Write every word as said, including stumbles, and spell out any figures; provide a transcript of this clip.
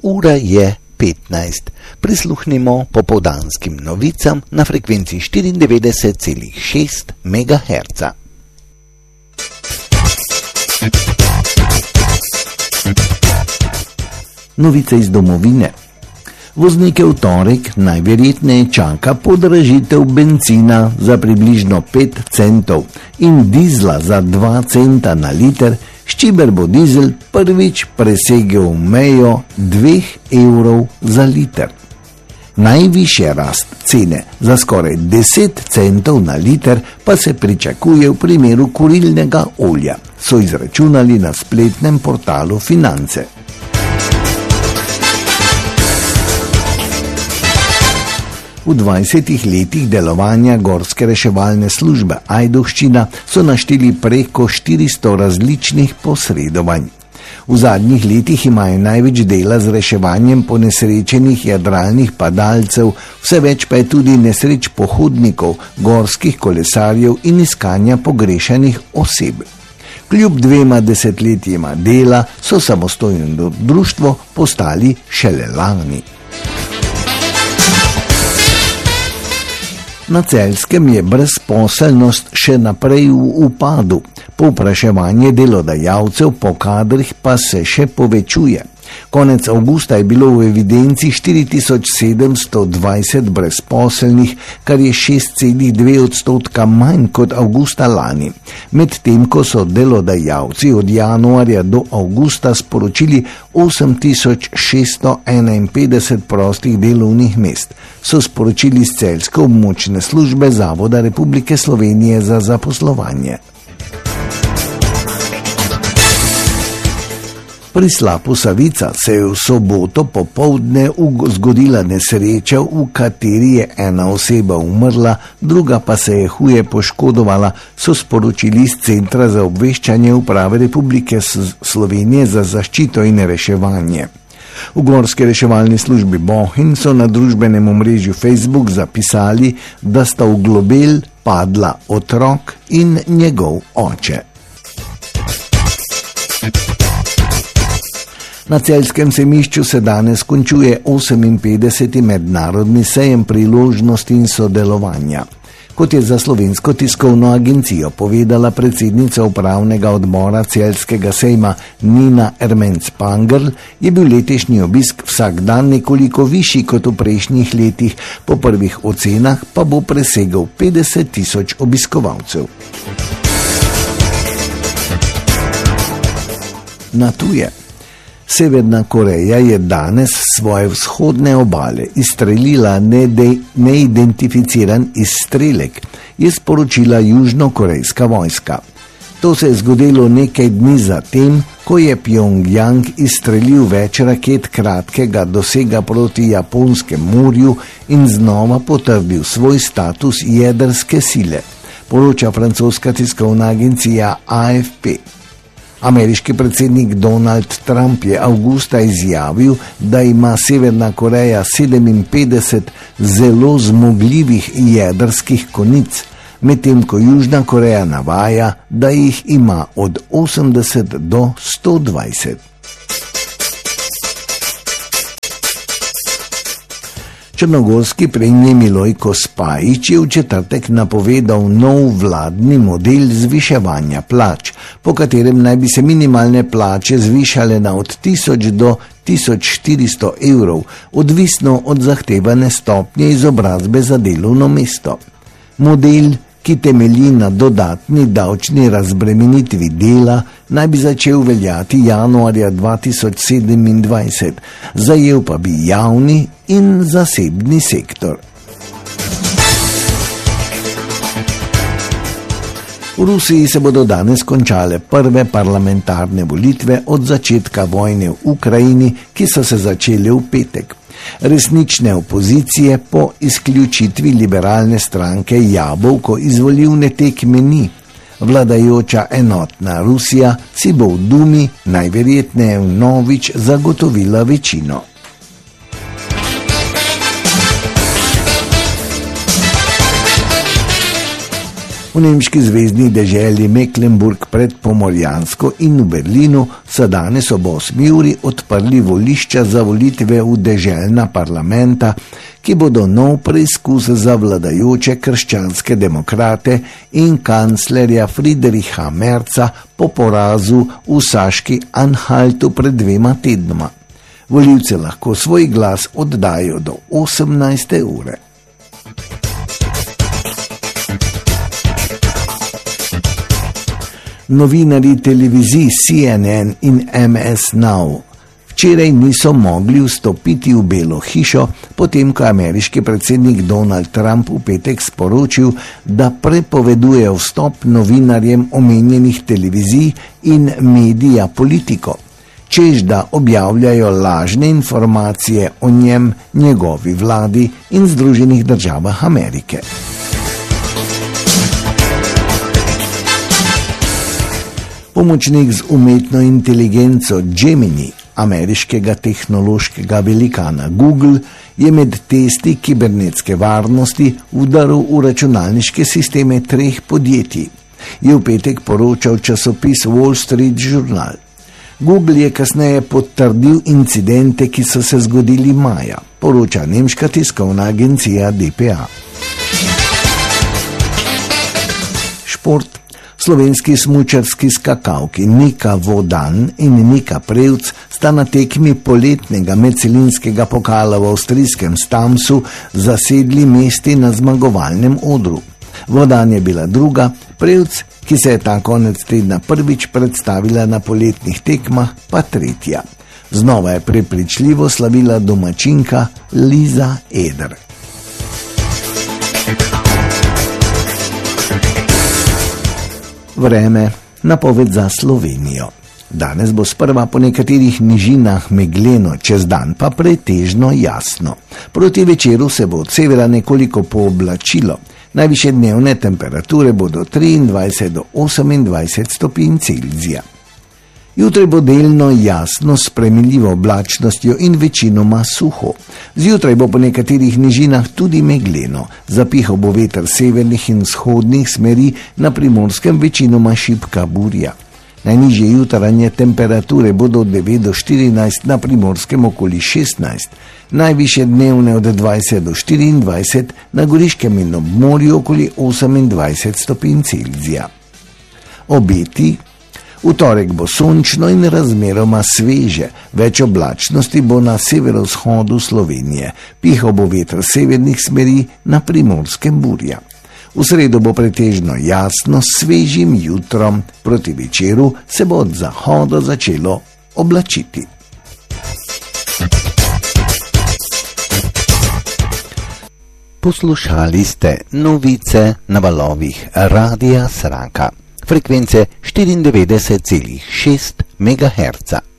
Ura je petnajst. Prisluhnimo popoldanskim novicam na frekvenci štiriindevetdeset celih šest megaherca. Novice iz domovine. Voznike v torek najverjetneje čaka podražitev bencina za približno pet centov in dizla za dva centa na liter, s čimer bo dizel prvič presegel mejo dveh evrov za liter. Najvišja rast cene za skoraj deset centov na liter pa se pričakuje v primeru kurilnega olja, so izračunali na spletnem portalu Finance. V dvajsetih letih delovanja Gorske reševalne službe Ajdovščina so našteli preko štiristo različnih posredovanj. V zadnjih letih imajo največ dela z reševanjem ponesrečenih jadralnih padalcev, vse več pa je tudi nesreč pohodnikov, gorskih kolesarjev in iskanja pogrešanih oseb. Kljub dvema desetletjima dela so samostojno društvo postali šele lani. Na Celjskem je brezposelnost še naprej v upadu, povpraševanje delodajalcev po kadrih pa se še povečuje. Konec avgusta je bilo v evidenci štiri tisoč sedemsto dvajset brezposelnih, kar je šest celih dve odstotka manj kot avgusta lani, medtem ko so delodajalci od januarja do avgusta sporočili osem tisoč šeststo enainpetdeset prostih delovnih mest, so sporočili iz celjske območne službe Zavoda Republike Slovenije za zaposlovanje. Pri slapu Savica se je v soboto popoldne zgodila nesreča, v kateri je ena oseba umrla, druga pa se je huje poškodovala, so sporočili iz Centra za obveščanje Uprave Republike Slovenije za zaščito in reševanje. V Gorski reševalni službi Bohinj so na družbenem omrežju Facebook zapisali, da sta v globel padla otrok in njegov oče. Na celjskem sejmišču se danes končuje oseminpetdeseti mednarodni sejem priložnosti in sodelovanja. Kot je za Slovensko tiskovno agencijo povedala predsednica upravnega odbora celjskega sejma Nina Ermenc-Pangrl, je bil letošnji obisk vsak dan nekoliko višji kot v prejšnjih letih, po prvih ocenah pa bo presegel petdeset tisoč obiskovalcev. Na tuje. Severna Koreja je danes svoje vzhodne obale izstrelila nede, neidentificiran izstrelek, je sporočila južnokorejska vojska. To se je zgodilo nekaj dni zatem, ko je Pjongjang izstrelil več raket kratkega dosega proti Japonskem morju in znova potrdil svoj status jedrske sile, poroča francoska tiskovna agencija A F P. Ameriški predsednik Donald Trump je avgusta izjavil, da ima Severna Koreja sedeminpetdeset zelo zmogljivih jedrskih konic, medtem ko Južna Koreja navaja, da jih ima od osemdeset do sto dvajset. Črnogorski premijer Milojko Spajić je v četrtek napovedal nov vladni model zviševanja plač, po katerem naj bi se minimalne plače zvišale na od tisoč do tisoč štiristo evrov, odvisno od zahtevane stopnje izobrazbe za delovno mesto. Model, ki temelji na dodatni davčni razbremenitvi dela, naj bi začel veljati januarja dva tisoč sedemindvajset, zajel pa bi javni in zasebni sektor. V Rusiji se bodo danes končale prve parlamentarne volitve od začetka vojne v Ukrajini, ki so se začele v petek. Resnične opozicije po izključitvi liberalne stranke Jabolko iz volilne tekme ni. Vladajoča enotna Rusija si bo v Dumi najverjetneje vnovič zagotovila večino. V nemški zvezni deželi Mecklenburg pred Pomorjansko in v Berlinu so danes ob osmi uri odprli volišča za volitve v deželna parlamenta, ki bodo nov preizkus za vladajoče krščanske demokrate in kanclerja Friedricha Merza po porazu v Saški Anhaltu pred dvema tednoma. Volivci lahko svoj glas oddajo do osemnajste ure. Novinarji televizij C N N in M S Now včeraj niso mogli vstopiti v Belo hišo, potem ko ameriški predsednik Donald Trump v petek sporočil, da prepoveduje vstop novinarjem omenjenih televizij in medija Politico, čež da objavljajo lažne informacije o njem, njegovi vladi in Združenih državah Amerike. Pomočnik z umetno inteligenco Gemini ameriškega tehnološkega velikana Google je med testi kibernetske varnosti vdaril v računalniške sisteme treh podjetij, je v petek poročal časopis Wall Street Journal. Google je kasneje potrdil incidente, ki so se zgodili maja, poroča nemška tiskovna agencija D P A. Šport. Slovenski smučarski skakalki Nika Vodan in Nika Prevc sta na tekmi poletnega medcelinskega pokala v avstrijskem Stamsu zasedli mesti na zmagovalnem odru. Vodan je bila druga, Prevc, ki se je ta konec tedna prvič predstavila na poletnih tekmah, pa tretja. Znova je prepričljivo slavila domačinka Liza Eder. Vreme, napoved za Slovenijo. Danes bo sprva po nekaterih nižinah megleno, čez dan pa pretežno jasno. Proti večeru se bo od severa nekoliko pooblačilo. Najvišje dnevne temperature bodo triindvajset do osemindvajset stopinj Celzija. Jutri bo delno jasno s premiljivo oblačnostjo in večinoma suho. Zjutraj bo po nekaterih nižinah tudi megleno. Zapihal bo veter severnih in vzhodnih smeri, na Primorskem večinoma šibka burja. Najnižje jutranje temperature bodo od devet do štirinajst, na Primorskem okoli šestnajst. Najvišje dnevne od dvajset do štiriindvajset, na Goriškem in ob morju okoli osemindvajset stopinj Celzija. Obeti. V torek bo sončno in razmeroma sveže, več oblačnosti bo na severovzhodu Slovenije, pihal bo veter severnih smeri, na Primorskem burja. V sredo bo pretežno jasno s svežim jutrom, proti večeru se bo od zahoda začelo oblačiti. Poslušali ste novice na valovih Radia Sraka. Frekvence štiriindevetdeset celih šest megaherca.